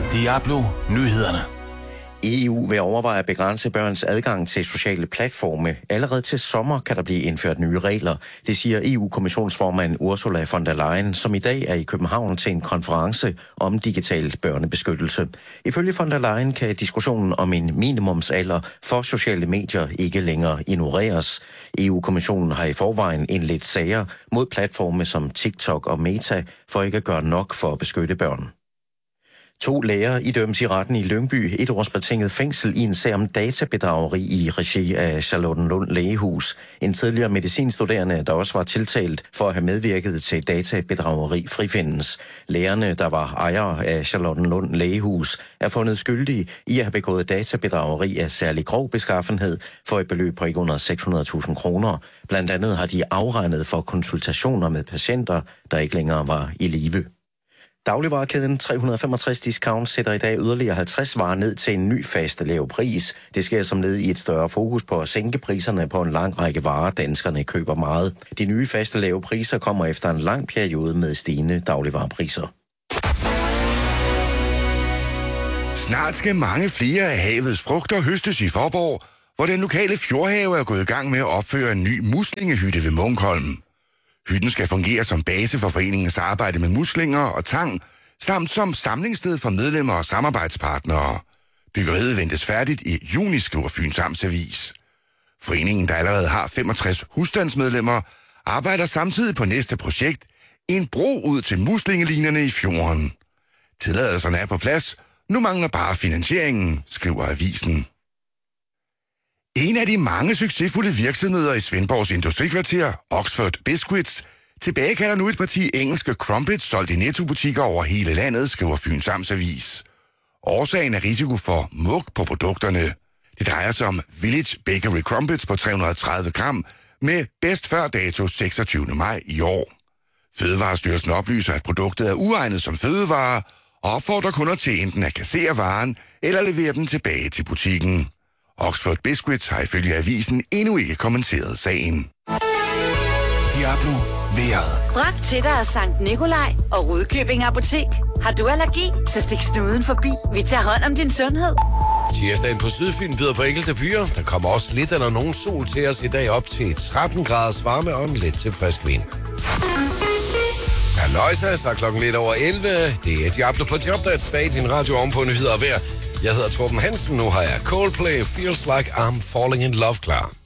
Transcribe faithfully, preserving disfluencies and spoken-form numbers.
Diablo Nyhederne. E U vil overveje at begrænse børns adgang til sociale platforme. Allerede til sommer kan der blive indført nye regler. Det siger E U-kommissionsformand Ursula von der Leyen, som i dag er i København til en konference om digital børnebeskyttelse. Ifølge von der Leyen kan diskussionen om en minimumsalder for sociale medier ikke længere ignoreres. E U-kommissionen har i forvejen indledt sager mod platforme som TikTok og Meta for ikke at gøre nok for at beskytte børn. To læger idømmes i retten i Lyngby et års betinget fængsel i en sag om databedrageri i regi af Charlottenlund Lægehus. En tidligere medicinstuderende, der også var tiltalt for at have medvirket til databedrageri, frifindes. Lægerne, der var ejere af Charlottenlund Lægehus, er fundet skyldige i at have begået databedrageri af særlig grov beskaffenhed for et beløb på ikke under seks hundrede tusind kroner. Blandt andet har de afregnet for konsultationer med patienter, der ikke længere var i live. Dagligvarekæden tre hundrede og femogtres Discount sætter i dag yderligere halvtreds varer ned til en ny fast lav pris. Det sker som led i et større fokus på at sænke priserne på en lang række varer, danskerne køber meget. De nye faste lave priser kommer efter en lang periode med stigende dagligvarepriser. Snart skal mange flere af havets frugter høstes i Faaborg, hvor den lokale fjordhave er gået i gang med at opføre en ny muslingehytte ved Munkholm. Hytten skal fungere som base for foreningens arbejde med muslinger og tang, samt som samlingssted for medlemmer og samarbejdspartnere. Byggeriet ventes færdigt i juni, skriver Fyns Amtsavis. Foreningen, der allerede har femogtres husstandsmedlemmer, arbejder samtidig på næste projekt, en bro ud til muslingelinerne i fjorden. Tilladelserne er på plads, nu mangler bare finansieringen, skriver avisen. En af de mange succesfulde virksomheder i Svendborgs industrikvarter, Oxford Biscuits, tilbagekalder nu et parti engelske crumpets solgt i Netto-butikker over hele landet, skriver Fyns Amtsavis. Årsagen er risiko for mug på produkterne. Det drejer sig om Village Bakery Crumpets på tre hundrede og tredive gram med bedst før dato seksogtyvende maj i år. Fødevarestyrelsen oplyser, at produktet er uegnet som fødevare og opfordrer kunder til enten at kassere varen eller levere den tilbage til butikken. Oxford Biscuits har ifølge avisen endnu ikke kommenteret sagen. Diablo vejret. Bragt til dig af Sankt Nikolaj og Rudkøbing Apotek. Har du allergi, så stik snuden forbi. Vi tager hånd om din sundhed. Tirsdagen på Sydfyn byder på enkelte byer. Der kommer også lidt eller nogen sol til os i dag op til tretten graders varme og en lidt til frisk vind. Halløjsa, så klokken lidt over elleve. Det er Diablo på job, der er tilbage i din radio om på nyheder og vejr. Jeg hedder Torben Hansen, nu har jeg Coldplay, Feels Like I'm Falling in Love klar.